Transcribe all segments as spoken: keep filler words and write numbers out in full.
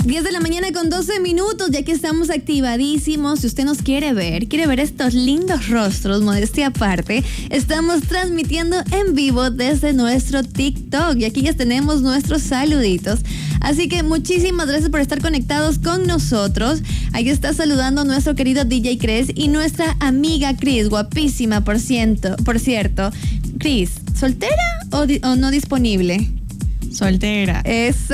diez de la mañana con doce minutos, ya que estamos activadísimos. Si usted nos quiere ver, quiere ver estos lindos rostros, modestia aparte, estamos transmitiendo en vivo desde nuestro TikTok y aquí ya tenemos nuestros saluditos. Así que muchísimas gracias por estar conectados con nosotros. Aquí está saludando nuestro querido D J Cres y nuestra amiga Cris, guapísima por ciento, por cierto. Cris, ¿soltera o, di- o no disponible? Soltera. Eso.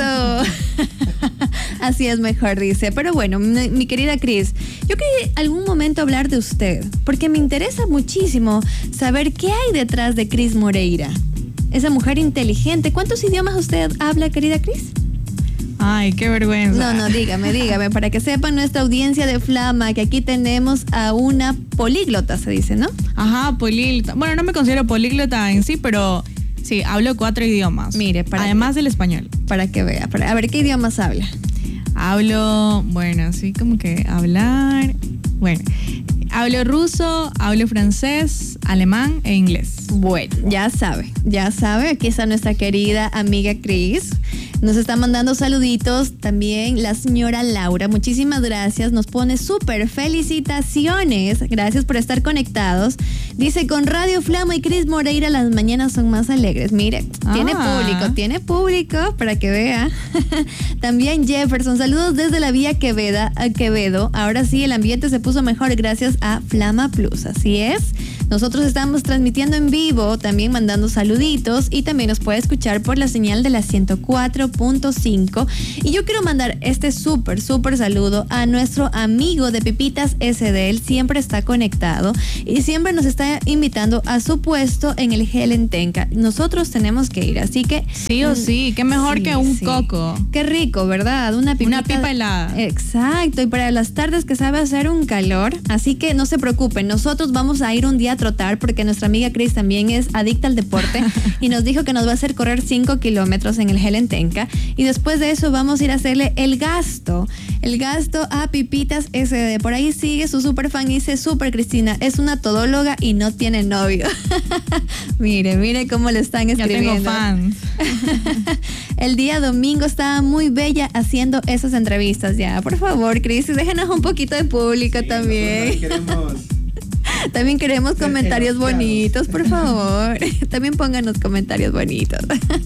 Así es mejor, dice. Pero bueno, mi, mi querida Cris, yo quería algún momento hablar de usted, porque me interesa muchísimo saber qué hay detrás de Cris Moreira. Esa mujer inteligente. ¿Cuántos idiomas usted habla, querida Cris? Ay, qué vergüenza. No, no, dígame, dígame, para que sepan nuestra audiencia de Flama que aquí tenemos a una políglota, se dice, ¿no? Ajá, políglota. Bueno, no me considero políglota en sí, pero sí, hablo cuatro idiomas. Mire, para además que, del español. Para que vea, para, a ver, ¿qué idiomas habla? Hablo, bueno, así como que hablar, bueno, hablo ruso, hablo francés, alemán e inglés. Bueno, ya sabe, ya sabe, aquí está nuestra querida amiga Cris. Nos está mandando saluditos también la señora Laura. Muchísimas gracias. Nos pone súper felicitaciones. Gracias por estar conectados. Dice, con Radio Flama y Cris Moreira las mañanas son más alegres. Mire, ah. tiene público, tiene público para que vea. También Jefferson, saludos desde la vía Quevedo, Quevedo. Ahora sí, el ambiente se puso mejor gracias a Flama Plus. Así es. Nosotros estamos transmitiendo en vivo, también mandando saluditos y también nos puede escuchar por la señal de la ciento cuatro punto cinco. Y yo quiero mandar este súper, súper saludo a nuestro amigo de Pepitas S D. Él siempre está conectado y siempre nos está invitando a su puesto en el Helen Tenka. Nosotros tenemos que ir, así que... Sí o sí, qué mejor sí, que un sí. coco. Qué rico, ¿verdad? Una pipita. Una pipa helada. Exacto, y para las tardes que sabe hacer un calor, así que no se preocupen, nosotros vamos a ir un día a trotar porque nuestra amiga Cris también es adicta al deporte y nos dijo que nos va a hacer correr cinco kilómetros en el Helen Tenka y después de eso vamos a ir a hacerle el gasto, el gasto a Pipitas S D. Por ahí sigue su super fan y dice, super Cristina, es una todóloga y no tiene novio. Mire, mire cómo le están escribiendo. Ya tengo fans. El día domingo estaba muy bella haciendo esas entrevistas ya. Por favor, Cris, déjenos un poquito de público sí, también. Queremos... También queremos comentarios bonitos, por favor. También pónganos comentarios bonitos.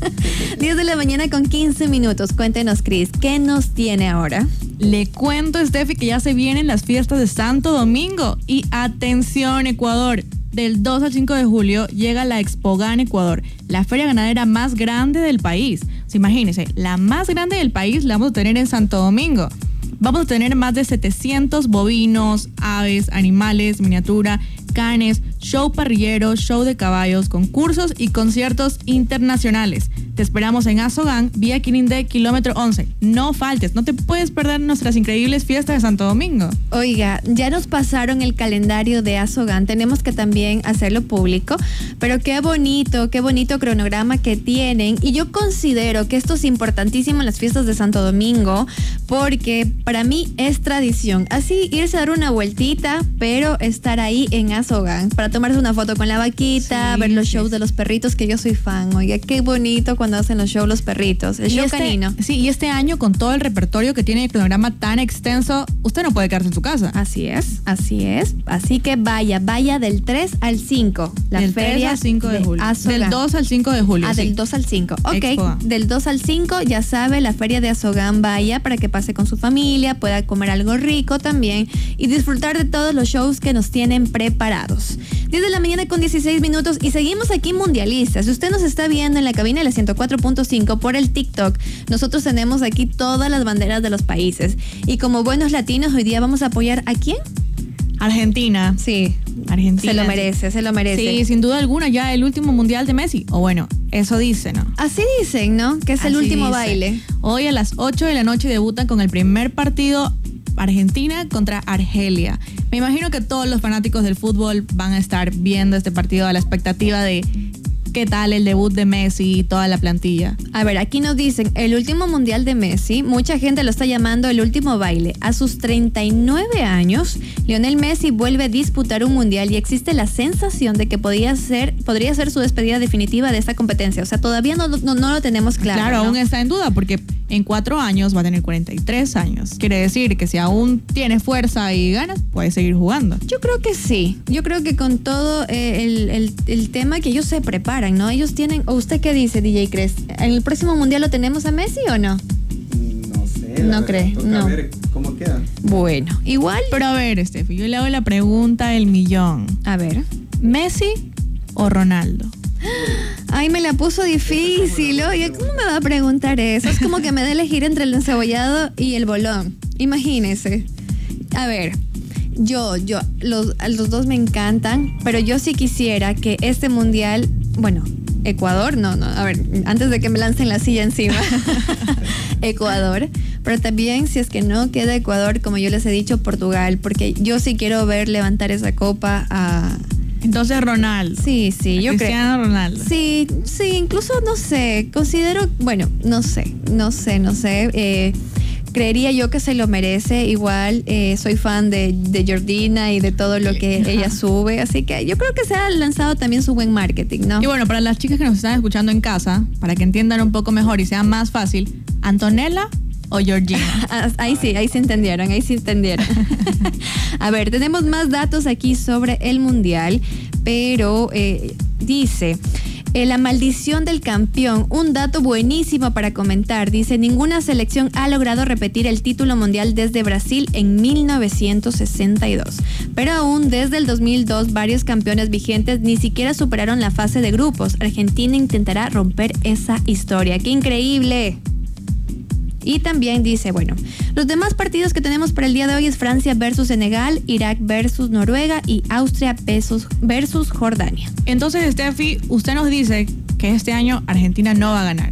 diez de la mañana con quince minutos. Cuéntenos, Cris, ¿qué nos tiene ahora? Le cuento, Steffi, que ya se vienen las fiestas de Santo Domingo. Y atención, Ecuador. Del dos al cinco de julio llega la Expogan Ecuador, la feria ganadera más grande del país. O sea, imagínense, la más grande del país la vamos a tener en Santo Domingo. Vamos a tener más de setecientos bovinos, aves, animales, miniatura, canes, show parrillero, show de caballos, concursos y conciertos internacionales. Te esperamos en Azogán, vía Quirindé, kilómetro once. No faltes, no te puedes perder nuestras increíbles fiestas de Santo Domingo. Oiga, ya nos pasaron el calendario de Azogán, tenemos que también hacerlo público, pero qué bonito, qué bonito cronograma que tienen. Y yo considero que esto es importantísimo en las fiestas de Santo Domingo, porque para mí es tradición. Así, irse a dar una vueltita, pero estar ahí en Azogán, para tomarse una foto con la vaquita, sí, ver los shows sí. de los perritos, que yo soy fan. Oiga, qué bonito cuando hacen los shows los perritos, el y show este, canino. Sí, y este año con todo el repertorio que tiene el cronograma tan extenso, usted no puede quedarse en su casa. Así es, así es. Así que vaya, vaya del tres al cinco. La del feria tres al cinco de julio. Azogán. Del dos al cinco de julio. Ah, sí. del dos al cinco. Ok, Expo. Del dos al cinco, ya sabe, la feria de Azogán, vaya para que pase con su familia, pueda comer algo rico también y disfrutar de todos los shows que nos tienen preparados. diez de la mañana con dieciséis minutos y seguimos aquí mundialistas. Si usted nos está viendo en la cabina de la ciento cuatro punto cinco por el TikTok, nosotros tenemos aquí todas las banderas de los países. Y como buenos latinos, hoy día vamos a apoyar ¿a quién? Argentina. Sí. Argentina. Se lo merece, se lo merece. Sí, sin duda alguna, ya el último mundial de Messi. O bueno, eso dice, ¿no? Así dicen, ¿no? Que es Así el último dice. baile. Hoy a las ocho de la noche debutan con el primer partido Argentina contra Argelia. Me imagino que todos los fanáticos del fútbol van a estar viendo este partido a la expectativa de qué tal el debut de Messi y toda la plantilla. A ver, aquí nos dicen, el último mundial de Messi, mucha gente lo está llamando el último baile. A sus treinta y nueve años, Lionel Messi vuelve a disputar un mundial y existe la sensación de que podría ser, podría ser su despedida definitiva de esta competencia. O sea, todavía no, no, no lo tenemos claro. Claro, ¿no? aún está en duda porque en cuatro años va a tener cuarenta y tres años. Quiere decir que si aún tiene fuerza y ganas, puede seguir jugando. Yo creo que sí. Yo creo que con todo eh, el, el, el tema que ellos se preparan, ¿no? Ellos tienen... ¿O usted qué dice, D J Cres? ¿En el próximo mundial lo tenemos a Messi o no? No sé. No cree, no. A ver cómo queda. Bueno, igual... Pero a ver, Steffi, yo le hago la pregunta del millón. A ver. ¿Messi o Ronaldo? Ay, me la puso difícil. Oye, ¿cómo me va a preguntar eso? Es como que me da elegir entre el encebollado y el bolón. Imagínese. A ver, yo, yo, los, los dos me encantan, pero yo sí quisiera que este mundial, bueno, Ecuador, no, no, a ver, antes de que me lancen la silla encima, Ecuador, pero también si es que no queda Ecuador, como yo les he dicho, Portugal, porque yo sí quiero ver levantar esa copa a... Entonces Ronaldo. Sí, sí, yo creo. Cristiano Ronaldo. Sí, sí, incluso no sé, considero, bueno, no sé, no sé, no sé. Eh, creería yo que se lo merece. Igual eh, soy fan de, de Jordina y de todo lo que Ajá. ella sube, así que yo creo que se ha lanzado también su buen marketing, ¿no? Y bueno, para las chicas que nos están escuchando en casa, para que entiendan un poco mejor y sea más fácil, ¿Antonella o Georgina? Ah, ahí sí, ahí sí entendieron, ahí sí entendieron. A ver, tenemos más datos aquí sobre el mundial, pero eh, dice... Eh, la maldición del campeón, un dato buenísimo para comentar. Dice, ninguna selección ha logrado repetir el título mundial desde Brasil en mil novecientos sesenta y dos. Pero aún desde el dos mil dos, varios campeones vigentes ni siquiera superaron la fase de grupos. Argentina intentará romper esa historia. ¡Qué increíble! Y también dice, bueno, los demás partidos que tenemos para el día de hoy es Francia versus Senegal, Irak versus Noruega y Austria versus, versus Jordania. Entonces, Steffi, usted nos dice que este año Argentina no va a ganar.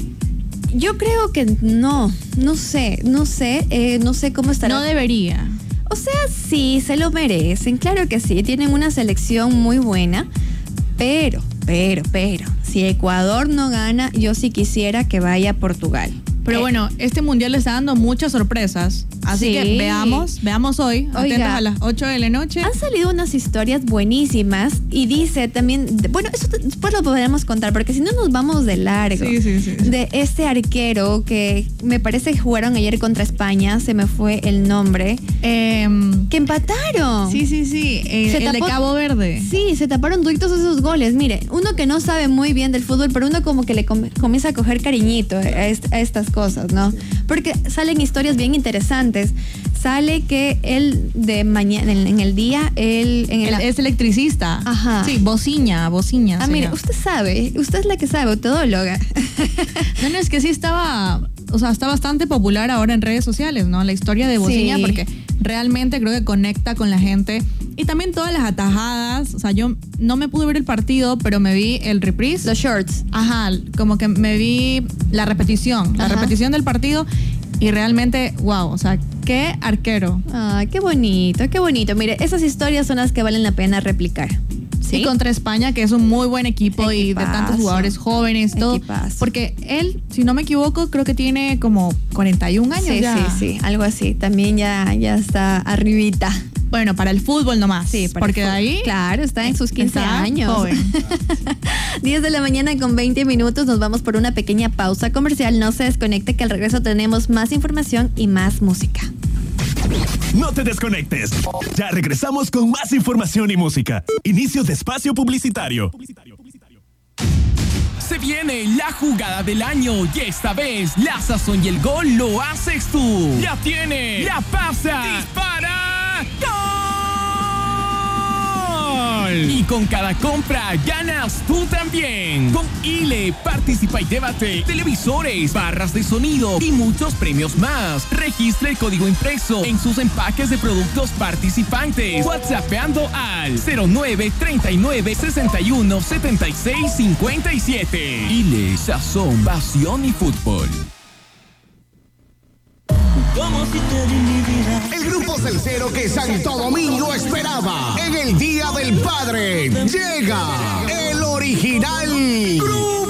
Yo creo que no, no sé, no sé, eh, no sé cómo estará. No debería. O sea, sí, se lo merecen, claro que sí, tienen una selección muy buena, pero, pero, pero, si Ecuador no gana, yo sí quisiera que vaya a Portugal. Pero Eh, bueno, este mundial le está dando muchas sorpresas. Así Sí. que veamos, veamos hoy, Oiga. atentas a las ocho de la noche. Han salido unas historias buenísimas y dice también, de- bueno, eso después lo podremos contar porque si no nos vamos de largo. Sí, sí, sí, sí. De este arquero que me parece que jugaron ayer contra España, se me fue el nombre, Em, que empataron. sí, sí, sí, eh, Se el de tapó- Cabo Verde. Sí, se taparon duitos esos goles. Mire, uno que no sabe muy bien del fútbol, pero uno como que le com- comienza a coger cariñito a, est- a estas cosas, ¿no? Porque salen historias bien interesantes. Sale que él de mañana, en, en el día, él... En el, Él es electricista. Ajá. Sí, bociña, bociña. ah, se mire, llama. usted sabe, usted es la que sabe, todóloga. No, no, es que sí estaba, o sea, está bastante popular ahora en redes sociales, ¿no? La historia de Bociña, Sí. porque realmente creo que conecta con la gente. Y también todas las atajadas, o sea, yo no me pude ver el partido, pero me vi el reprise. Los shorts. Ajá, como que me vi la repetición, la Ajá. repetición del partido y realmente, wow, o sea, qué arquero. Ay, qué bonito, qué bonito. Mire, esas historias son las que valen la pena replicar. ¿Sí? Y contra España, que es un muy buen equipo y de Equipazo. tantos jugadores jóvenes, todo. Equipazo. Porque él, si no me equivoco, creo que tiene como cuarenta y un años Sí, ya. sí, sí, algo así. También ya, ya está arribita. Bueno, para el fútbol nomás. Sí, para porque el de fútbol. ahí. Claro, está en sus quince está años. joven. diez de la mañana con veinte minutos. Nos vamos por una pequeña pausa comercial. No se desconecte, que al regreso tenemos más información y más música. No te desconectes. Ya regresamos con más información y música. Inicio de espacio publicitario. Se viene la jugada del año y esta vez la sazón y el gol lo haces tú. La tiene, la pasa, dispara, ¡gol! Y con cada compra ganas tú también. Con Ile, participa y llévate televisores, barras de sonido y muchos premios más. Registra el código impreso en sus empaques de productos participantes. WhatsAppeando al cero nueve treinta y nueve sesenta y uno setenta y seis cincuenta y siete. Ile, sazón, pasión y fútbol. El grupo salsero que Santo Domingo esperaba. En el Día del Padre llega el original Grupo